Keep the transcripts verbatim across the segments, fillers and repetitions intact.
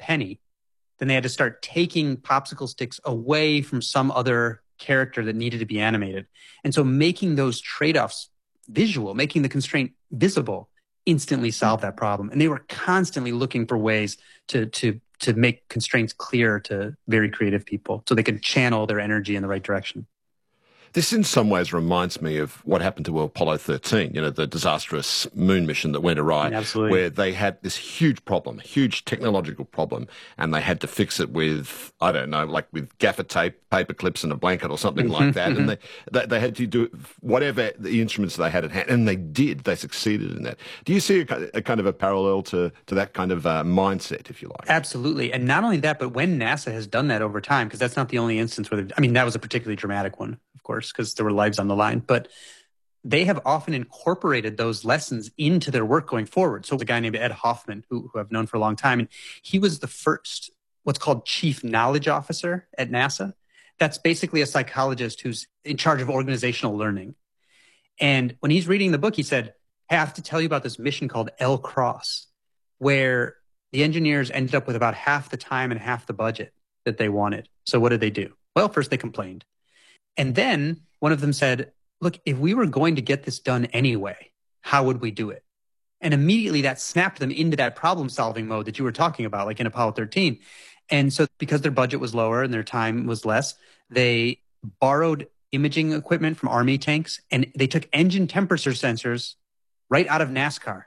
penny, then they had to start taking popsicle sticks away from some other character that needed to be animated. And so making those trade-offs visual, making the constraint visible, instantly solved that problem. And they were constantly looking for ways to to to make constraints clear to very creative people so they could channel their energy in the right direction. This in some ways reminds me of what happened to Apollo thirteen, you know, the disastrous moon mission that went awry, Absolutely. where they had this huge problem, huge technological problem, and they had to fix it with, I don't know, like with gaffer tape, paper clips and a blanket or something like that. And they, they they had to do whatever the instruments they had at hand, and they did. They succeeded in that. Do you see a, a kind of a parallel to, to that kind of uh, mindset, if you like? Absolutely. And not only that, but when NASA has done that over time, because that's not the only instance where, I mean, that was a particularly dramatic one, of course, because there were lives on the line, but they have often incorporated those lessons into their work going forward. So there's a guy named Ed Hoffman, who, who I've known for a long time, and he was the first, what's called chief knowledge officer at NASA. That's basically a psychologist who's in charge of organizational learning. And when he's reading the book, he said, hey, I have to tell you about this mission called L Cross, where the engineers ended up with about half the time and half the budget that they wanted. So what did they do? Well, first they complained. And then one of them said, look, if we were going to get this done anyway, how would we do it? And immediately that snapped them into that problem-solving mode that you were talking about, like in Apollo thirteen. And so because their budget was lower and their time was less, they borrowed imaging equipment from Army tanks, and they took engine temperature sensors right out of NASCAR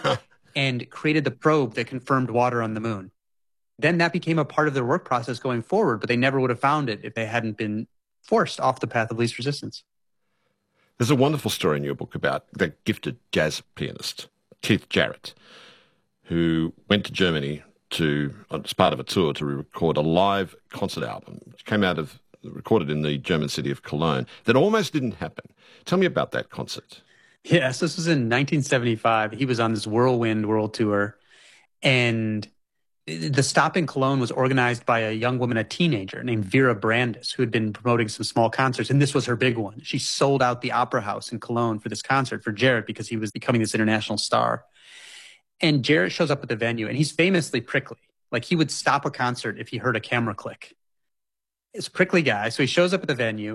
and created the probe that confirmed water on the moon. Then that became a part of their work process going forward, but they never would have found it if they hadn't been forced off the path of least resistance. There's a wonderful story in your book about the gifted jazz pianist, Keith Jarrett, who went to Germany to, as part of a tour, to record a live concert album, which came out of, recorded in the German city of Cologne, that almost didn't happen. Tell me about that concert. Yes, this was in nineteen seventy-five. He was on this whirlwind world tour, and the stop in Cologne was organized by a young woman, a teenager named Vera Brandes, who had been promoting some small concerts, and this was her big one. She sold out the Opera House in Cologne for this concert for Jarrett because he was becoming this international star. And Jarrett shows up at the venue, and he's famously prickly. Like, he would stop a concert if he heard a camera click. He's a prickly guy, so he shows up at the venue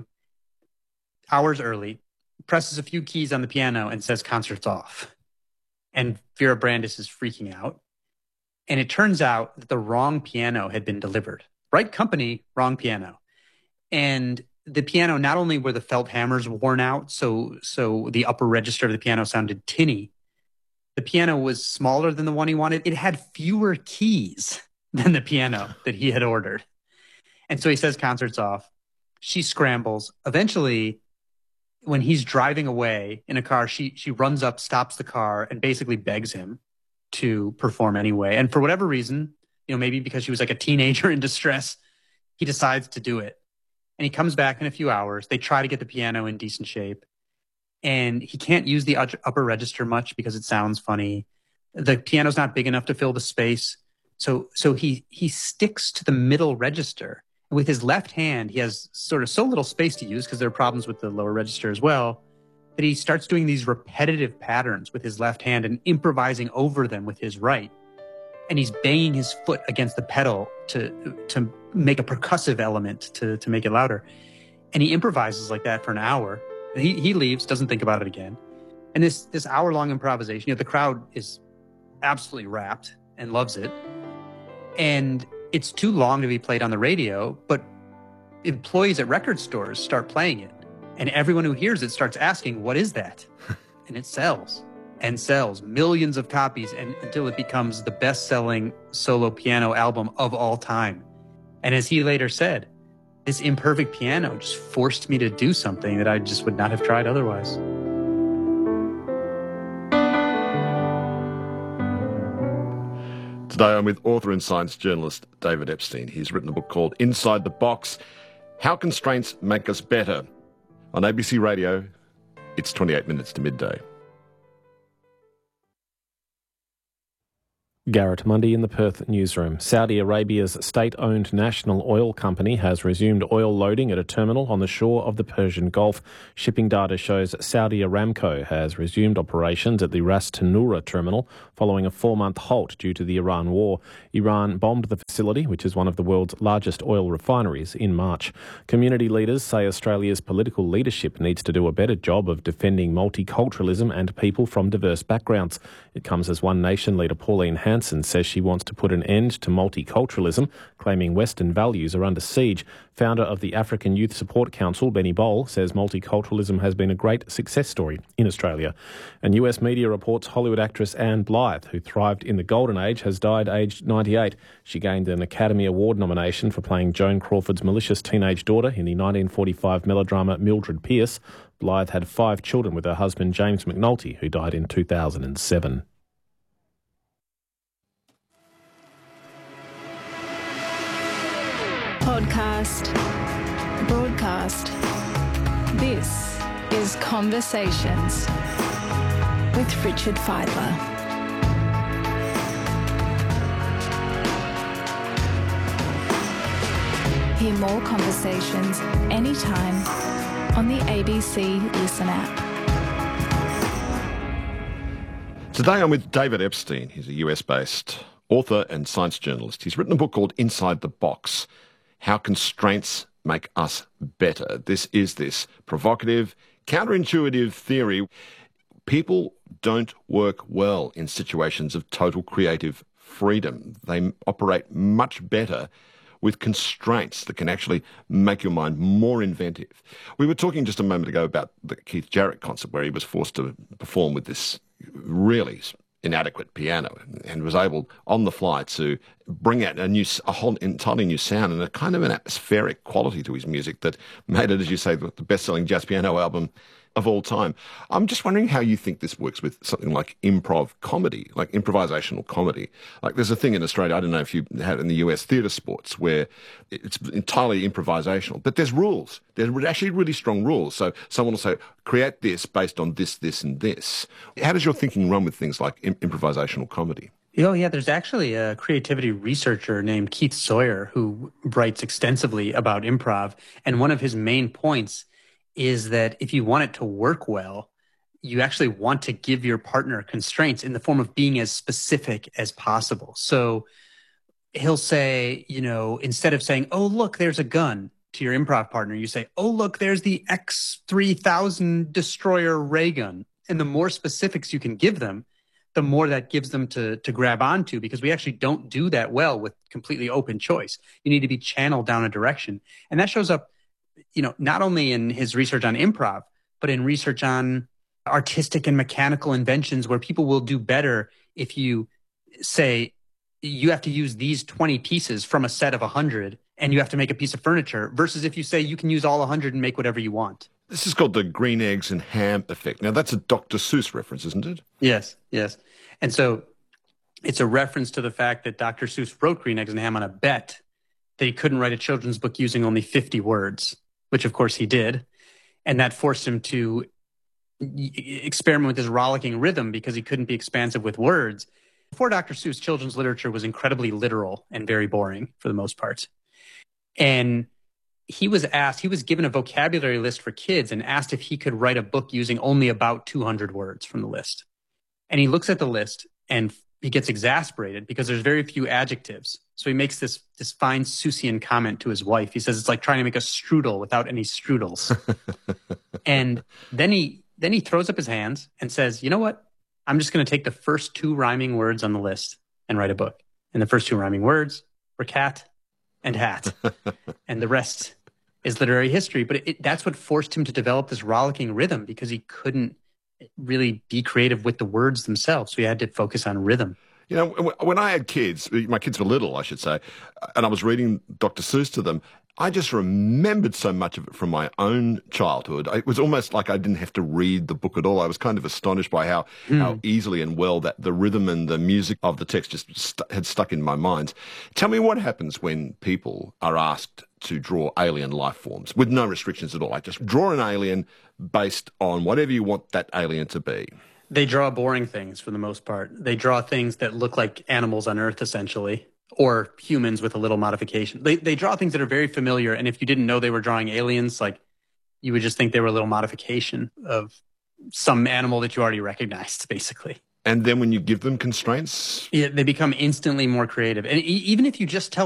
hours early, presses a few keys on the piano, and says, "Concert's off." And Vera Brandes is freaking out. And it turns out that the wrong piano had been delivered. Right company, wrong piano. And the piano, not only were the felt hammers worn out, so so the upper register of the piano sounded tinny, the piano was smaller than the one he wanted. It had fewer keys than the piano that he had ordered. And so he says, "Concert's off." She scrambles. Eventually, when he's driving away in a car, she she runs up, stops the car, and basically begs him to perform anyway. And for whatever reason, you know, maybe because she was like a teenager in distress, he decides to do it. And he comes back in a few hours. They try to get the piano in decent shape. And he can't use the upper register much because it sounds funny. The piano's not big enough to fill the space. So so he he sticks to the middle register. With his left hand, he has sort of so little space to use because there are problems with the lower register as well, that he starts doing these repetitive patterns with his left hand and improvising over them with his right. And he's banging his foot against the pedal to to make a percussive element to, to make it louder. And he improvises like that for an hour. He he leaves, doesn't think about it again. And this this hour-long improvisation, you know, the crowd is absolutely rapt and loves it. And it's too long to be played on the radio, but employees at record stores start playing it. And everyone who hears it starts asking, what is that? And it sells and sells millions of copies and until it becomes the best-selling solo piano album of all time. And as he later said, this imperfect piano just forced me to do something that I just would not have tried otherwise. Today I'm with author and science journalist David Epstein. He's written a book called Inside the Box, How Constraints Make Us Better. On A B C Radio, it's twenty-eight minutes to midday. Garrett Mundy in the Perth newsroom. Saudi Arabia's state-owned national oil company has resumed oil loading at a terminal on the shore of the Persian Gulf. Shipping data shows Saudi Aramco has resumed operations at the Ras Tanura terminal following a four-month halt due to the Iran war. Iran bombed the facility, which is one of the world's largest oil refineries, in March. Community leaders say Australia's political leadership needs to do a better job of defending multiculturalism and people from diverse backgrounds. It comes as One Nation leader Pauline Hanson says she wants to put an end to multiculturalism, claiming Western values are under siege. Founder of the African Youth Support Council, Benny Boll, says multiculturalism has been a great success story in Australia. And U S media reports Hollywood actress Anne Blythe, who thrived in the Golden Age, has died aged ninety-eight. She gained an Academy Award nomination for playing Joan Crawford's malicious teenage daughter in the nineteen forty-five melodrama Mildred Pierce. Blythe had five children with her husband James McNulty, who died in two thousand seven. Podcast, broadcast. This is Conversations with Richard Fidler. Hear more conversations anytime on the A B C Listen app. Today I'm with David Epstein. He's a U S-based author and science journalist. He's written a book called Inside the Box: How Constraints Make Us Better. This is this provocative, counterintuitive theory. People don't work well in situations of total creative freedom. They operate much better with constraints that can actually make your mind more inventive. We were talking just a moment ago about the Keith Jarrett concert where he was forced to perform with this really inadequate piano and was able on the fly to bring out a new, a whole entirely new sound and a kind of an atmospheric quality to his music that made it, as you say, the best-selling jazz piano album of all time. I'm just wondering how you think this works with something like improv comedy, like improvisational comedy. Like there's a thing in Australia, I don't know if you have in the U S, theatre sports, where it's entirely improvisational, but there's rules. There's actually really strong rules. So someone will say, create this based on this, this, and this. How does your thinking run with things like im- improvisational comedy? Oh, yeah, there's actually a creativity researcher named Keith Sawyer who writes extensively about improv. And one of his main points is that if you want it to work well, you actually want to give your partner constraints in the form of being as specific as possible. So he'll say, you know, instead of saying, oh, look, there's a gun to your improv partner, you say, oh, look, there's the X three thousand destroyer ray gun. And the more specifics you can give them, the more that gives them to, to grab onto, because we actually don't do that well with completely open choice. You need to be channeled down a direction. And that shows up, you know, not only in his research on improv, but in research on artistic and mechanical inventions, where people will do better if you say you have to use these twenty pieces from a set of one hundred and you have to make a piece of furniture, versus if you say you can use all one hundred and make whatever you want. This is called the green eggs and ham effect. Now, that's a Doctor Seuss reference, isn't it? Yes, yes. And so it's a reference to the fact that Doctor Seuss wrote Green Eggs and Ham on a bet that he couldn't write a children's book using only fifty words, which of course he did. And that forced him to experiment with his rollicking rhythm because he couldn't be expansive with words. Before Doctor Seuss, children's literature was incredibly literal and very boring for the most part. And he was asked, he was given a vocabulary list for kids and asked if he could write a book using only about two hundred words from the list. And he looks at the list and he gets exasperated because there's very few adjectives. So he makes this, this fine Seussian comment to his wife. He says it's like trying to make a strudel without any strudels. And then he, then he throws up his hands and says, you know what? I'm just going to take the first two rhyming words on the list and write a book. And the first two rhyming words were cat and hat. And the rest is literary history. But it, it, that's what forced him to develop this rollicking rhythm, because he couldn't really be creative with the words themselves. So he had to focus on rhythm. You know, when I had kids, my kids were little, I should say, and I was reading Doctor Seuss to them, I just remembered so much of it from my own childhood. It was almost like I didn't have to read the book at all. I was kind of astonished by how, mm. how easily and well that the rhythm and the music of the text just st- had stuck in my mind. Tell me what happens when people are asked to draw alien life forms with no restrictions at all. Like just draw an alien based on whatever you want that alien to be. They draw boring things for the most part. They draw things that look like animals on Earth, essentially, or humans with a little modification. They they draw things that are very familiar, and if you didn't know they were drawing aliens, like, you would just think they were a little modification of some animal that you already recognized, basically. And then when you give them constraints? Yeah, they become instantly more creative. And e- even if you just tell